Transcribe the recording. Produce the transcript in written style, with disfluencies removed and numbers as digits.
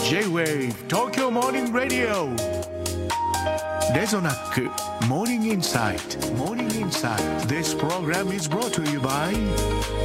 J-Wave 東京モーニングラディオレゾナックモーニングインサイト This program is brought to you by